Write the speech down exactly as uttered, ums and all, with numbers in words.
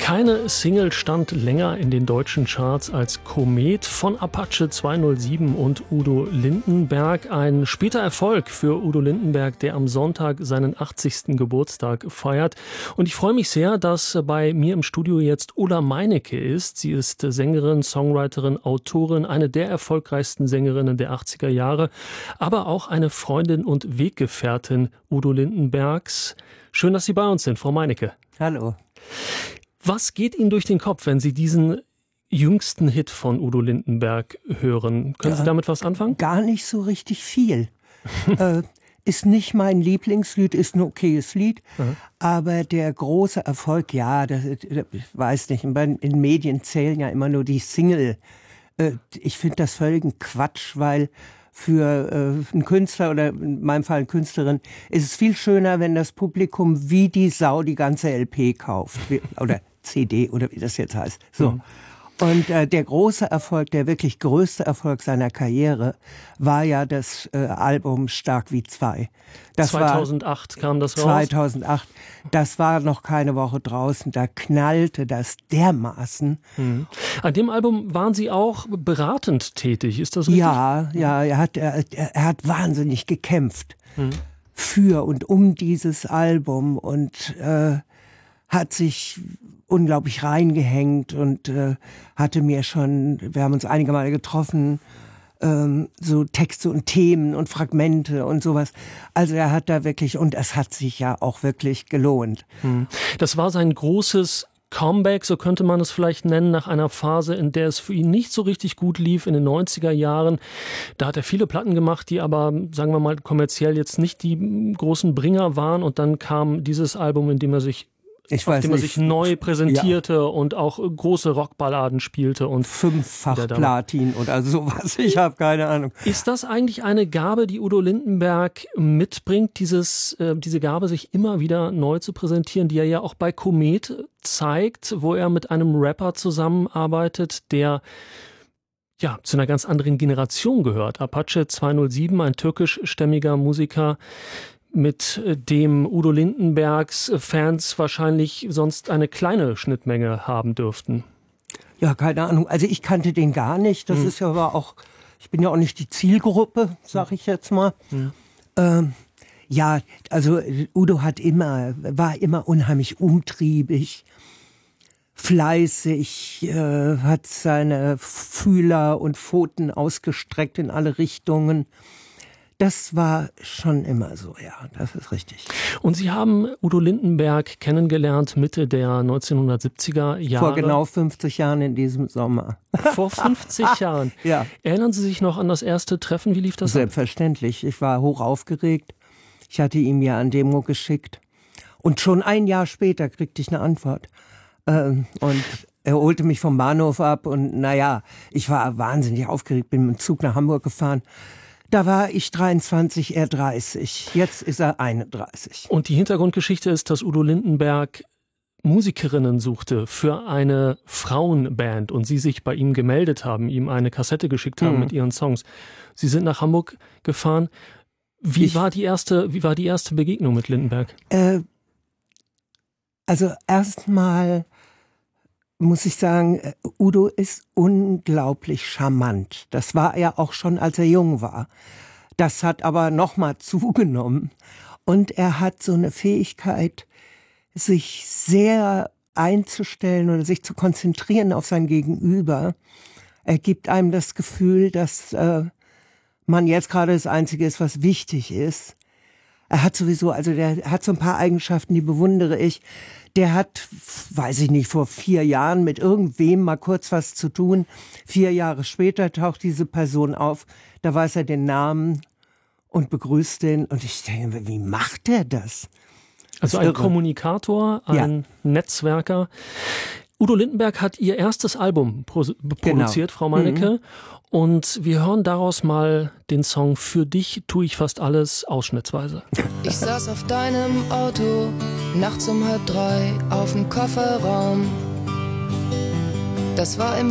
Keine Single stand länger in den deutschen Charts als Komet von Apache zweihundertsieben und Udo Lindenberg. Ein später Erfolg für Udo Lindenberg, der am Sonntag seinen achtzigsten Geburtstag feiert. Und ich freue mich sehr, dass bei mir im Studio jetzt Ulla Meinecke ist. Sie ist Sängerin, Songwriterin, Autorin, eine der erfolgreichsten Sängerinnen der achtziger Jahre, aber auch eine Freundin und Weggefährtin Udo Lindenbergs. Schön, dass Sie bei uns sind, Frau Meinecke. Hallo. Was geht Ihnen durch den Kopf, wenn Sie diesen jüngsten Hit von Udo Lindenberg hören? Können ja, Sie damit was anfangen? Gar nicht so richtig viel. äh, ist nicht mein Lieblingslied, ist ein okayes Lied. Mhm. Aber der große Erfolg, ja, das, das, ich weiß nicht, in Medien zählen ja immer nur die Single. Äh, ich finde das völligen Quatsch, weil für äh, einen Künstler oder in meinem Fall eine Künstlerin ist es viel schöner, wenn das Publikum wie die Sau die ganze L P kauft. Wie, oder C D oder wie das jetzt heißt. So. Mhm. Und äh, der große Erfolg, der wirklich größte Erfolg seiner Karriere war ja das äh, Album Stark wie zwei. Das zweitausendacht war, kam das raus? zweitausendacht. Das war noch keine Woche draußen. Da knallte das dermaßen. Mhm. An dem Album waren Sie auch beratend tätig, ist das richtig? Ja, ja, er hat, er, er hat wahnsinnig gekämpft mhm. für und um dieses Album und äh, hat sich unglaublich reingehängt und äh, hatte mir schon, wir haben uns einige Male getroffen, ähm, so Texte und Themen und Fragmente und sowas. Also er hat da wirklich, und es hat sich ja auch wirklich gelohnt. Das war sein großes Comeback, so könnte man es vielleicht nennen, nach einer Phase, in der es für ihn nicht so richtig gut lief, in den neunziger Jahren. Da hat er viele Platten gemacht, die aber, sagen wir mal, kommerziell jetzt nicht die großen Bringer waren. Und dann kam dieses Album, in dem er sich Ich auf weiß dem er nicht. sich neu präsentierte, ja, und auch große Rockballaden spielte. Und fünffach Platin oder sowas, ich habe keine Ahnung. Ist das eigentlich eine Gabe, die Udo Lindenberg mitbringt, dieses, äh, diese Gabe, sich immer wieder neu zu präsentieren, die er ja auch bei Komet zeigt, wo er mit einem Rapper zusammenarbeitet, der ja zu einer ganz anderen Generation gehört. Apache zweihundertsieben, ein türkischstämmiger Musiker, mit dem Udo Lindenbergs Fans wahrscheinlich sonst eine kleine Schnittmenge haben dürften. Ja, keine Ahnung. Also ich kannte den gar nicht. Das hm. ist ja aber auch, ich bin ja auch nicht die Zielgruppe, sag ich jetzt mal. Hm. Ähm, ja, also Udo hat immer, war immer unheimlich umtriebig, fleißig, äh, hat seine Fühler und Pfoten ausgestreckt in alle Richtungen. Das war schon immer so, ja, das ist richtig. Und Sie haben Udo Lindenberg kennengelernt Mitte der neunzehnhundertsiebziger Jahre. Vor genau fünfzig Jahren in diesem Sommer. Vor fünfzig Jahren? Ja. Erinnern Sie sich noch an das erste Treffen? Wie lief das? Selbstverständlich. Ich war hoch aufgeregt. Ich hatte ihm ja ein Demo geschickt. Und schon ein Jahr später kriegte ich eine Antwort. Und er holte mich vom Bahnhof ab. Und naja, ich war wahnsinnig aufgeregt, bin mit dem Zug nach Hamburg gefahren. Da war ich dreiundzwanzig, er dreißig. Jetzt ist er einunddreißig. Und die Hintergrundgeschichte ist, dass Udo Lindenberg Musikerinnen suchte für eine Frauenband und sie sich bei ihm gemeldet haben, ihm eine Kassette geschickt haben hm. mit ihren Songs. Sie sind nach Hamburg gefahren. Wie ich, war die erste, wie war die erste Begegnung mit Lindenberg? Äh, also erstmal muss ich sagen, Udo ist unglaublich charmant. Das war er auch schon, als er jung war. Das hat aber noch mal zugenommen. Und er hat so eine Fähigkeit, sich sehr einzustellen oder sich zu konzentrieren auf sein Gegenüber. Er gibt einem das Gefühl, dass äh, man jetzt gerade das Einzige ist, was wichtig ist. Er hat sowieso, also der hat so ein paar Eigenschaften, die bewundere ich. Der hat, weiß ich nicht, vor vier Jahren mit irgendwem mal kurz was zu tun. Vier Jahre später taucht diese Person auf. Da weiß er den Namen und begrüßt den. Und ich denke, wie macht er das? Also ein Kommunikator, ein ja. Netzwerker. Udo Lindenberg hat ihr erstes Album pro- produziert, genau. Frau Meinecke. Mhm. Und wir hören daraus mal den Song Für dich tue ich fast alles ausschnittsweise. Ich saß auf deinem Auto, nachts um halb drei, auf dem Kofferraum. Das war im